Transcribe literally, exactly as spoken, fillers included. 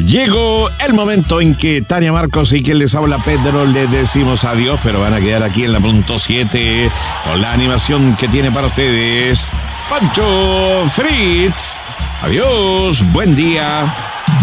Llegó el momento en que Tania Marcos y quien les habla Pedro le decimos adiós, pero van a quedar aquí en la punto siete con la animación que tiene para ustedes Pancho Fritz. Adiós, buen día.